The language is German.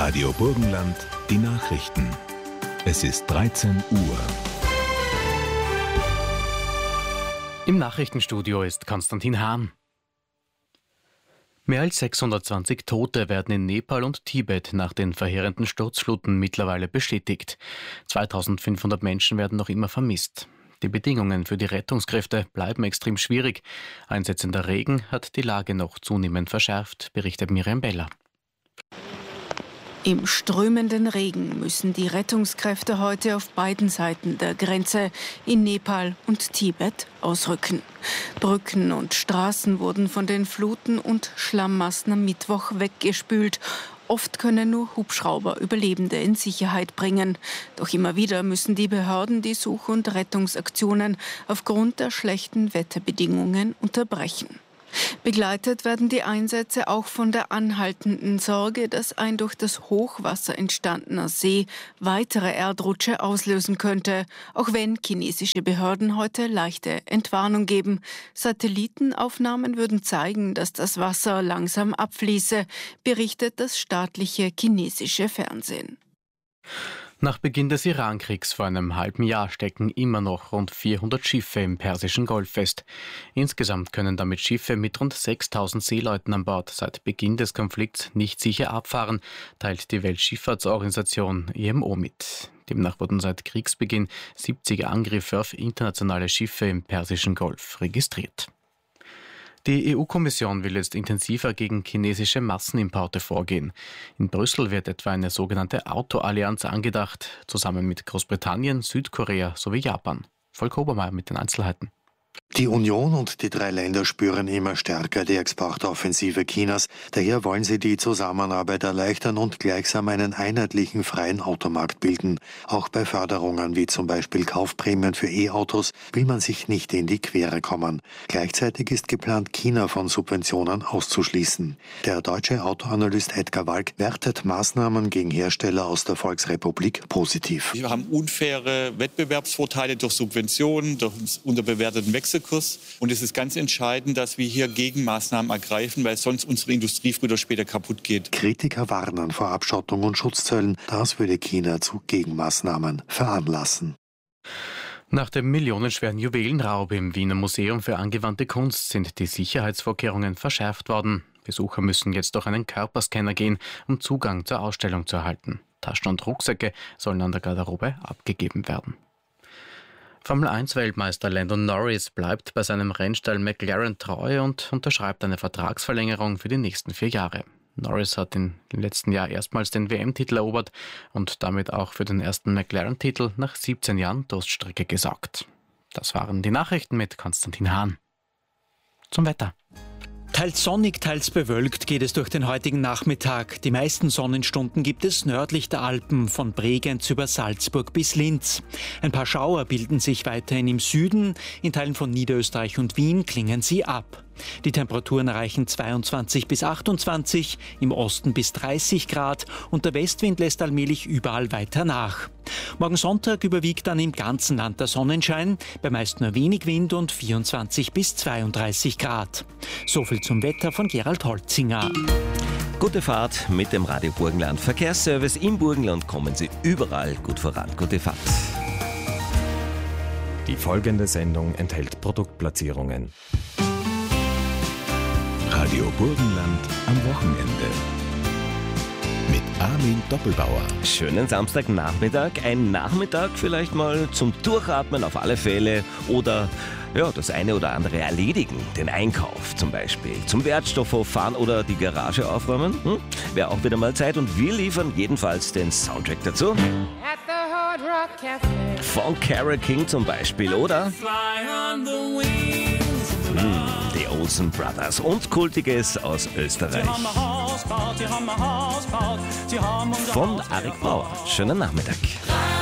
Radio Burgenland, die Nachrichten. Es ist 13 Uhr. Im Nachrichtenstudio ist Konstantin Hahn. Mehr als 620 Tote werden in Nepal und Tibet nach den verheerenden Sturzfluten mittlerweile bestätigt. 2500 Menschen werden noch immer vermisst. Die Bedingungen für die Rettungskräfte bleiben extrem schwierig. Einsetzender Regen hat die Lage noch zunehmend verschärft, berichtet Miriam Beller. Im strömenden Regen müssen die Rettungskräfte heute auf beiden Seiten der Grenze in Nepal und Tibet ausrücken. Brücken und Straßen wurden von den Fluten und Schlammmassen am Mittwoch weggespült. Oft können nur Hubschrauber Überlebende in Sicherheit bringen. Doch immer wieder müssen die Behörden die Such- und Rettungsaktionen aufgrund der schlechten Wetterbedingungen unterbrechen. Begleitet werden die Einsätze auch von der anhaltenden Sorge, dass ein durch das Hochwasser entstandener See weitere Erdrutsche auslösen könnte, auch wenn chinesische Behörden heute leichte Entwarnung geben. Satellitenaufnahmen würden zeigen, dass das Wasser langsam abfließe, berichtet das staatliche chinesische Fernsehen. Nach Beginn des Iran-Kriegs vor einem halben Jahr stecken immer noch rund 400 Schiffe im Persischen Golf fest. Insgesamt können damit Schiffe mit rund 6000 Seeleuten an Bord seit Beginn des Konflikts nicht sicher abfahren, teilt die Weltschifffahrtsorganisation IMO mit. Demnach wurden seit Kriegsbeginn 70 Angriffe auf internationale Schiffe im Persischen Golf registriert. Die EU-Kommission will jetzt intensiver gegen chinesische Massenimporte vorgehen. In Brüssel wird etwa eine sogenannte Autoallianz angedacht, zusammen mit Großbritannien, Südkorea sowie Japan. Volker Obermeier mit den Einzelheiten. Die Union und die 3 Länder spüren immer stärker die Exportoffensive Chinas. Daher wollen sie die Zusammenarbeit erleichtern und gleichsam einen einheitlichen freien Automarkt bilden. Auch bei Förderungen wie zum Beispiel Kaufprämien für E-Autos will man sich nicht in die Quere kommen. Gleichzeitig ist geplant, China von Subventionen auszuschließen. Der deutsche Autoanalyst Edgar Walk wertet Maßnahmen gegen Hersteller aus der Volksrepublik positiv. Wir haben unfaire Wettbewerbsvorteile durch Subventionen, durch unterbewerteten Wechselkurs. Und es ist ganz entscheidend, dass wir hier Gegenmaßnahmen ergreifen, weil sonst unsere Industrie früher oder später kaputt geht. Kritiker warnen vor Abschottung und Schutzzöllen. Das würde China zu Gegenmaßnahmen veranlassen. Nach dem millionenschweren Juwelenraub im Wiener Museum für angewandte Kunst sind die Sicherheitsvorkehrungen verschärft worden. Besucher müssen jetzt durch einen Körperscanner gehen, um Zugang zur Ausstellung zu erhalten. Taschen und Rucksäcke sollen an der Garderobe abgegeben werden. Formel-1-Weltmeister Lando Norris bleibt bei seinem Rennstall McLaren treu und unterschreibt eine Vertragsverlängerung für die nächsten 4 Jahre. Norris hat im letzten Jahr erstmals den WM-Titel erobert und damit auch für den ersten McLaren-Titel nach 17 Jahren Durststrecke gesorgt. Das waren die Nachrichten mit Konstantin Hahn. Zum Wetter. Teils sonnig, teils bewölkt geht es durch den heutigen Nachmittag. Die meisten Sonnenstunden gibt es nördlich der Alpen, von Bregenz über Salzburg bis Linz. Ein paar Schauer bilden sich weiterhin im Süden. In Teilen von Niederösterreich und Wien klingen sie ab. Die Temperaturen erreichen 22 bis 28, im Osten bis 30 Grad und der Westwind lässt allmählich überall weiter nach. Morgen Sonntag überwiegt dann im ganzen Land der Sonnenschein, bei meist nur wenig Wind und 24 bis 32 Grad. So viel zum Wetter von Gerald Holzinger. Gute Fahrt mit dem Radio Burgenland Verkehrsservice im Burgenland. Kommen Sie überall gut voran. Gute Fahrt. Die folgende Sendung enthält Produktplatzierungen. Radio Burgenland am Wochenende. Mit Armin Doppelbauer. Schönen Samstagnachmittag. Ein Nachmittag vielleicht mal zum Durchatmen auf alle Fälle oder das eine oder andere erledigen. Den Einkauf zum Beispiel. Zum Wertstoffhof fahren oder die Garage aufräumen. Wäre auch wieder mal Zeit und wir liefern jedenfalls den Soundtrack dazu. Von Carole King zum Beispiel, oder? Die Olsen Brothers und Kultiges aus Österreich. Von Arik Brauer. Schönen Nachmittag.